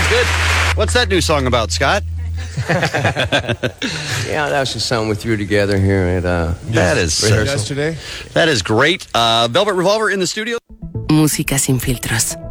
Sounds good. What's that new song about, Scott? Yeah, that was just something we threw together here at That is rehearsal. Yesterday. That is great. Velvet Revolver in the studio. Música sin filtros.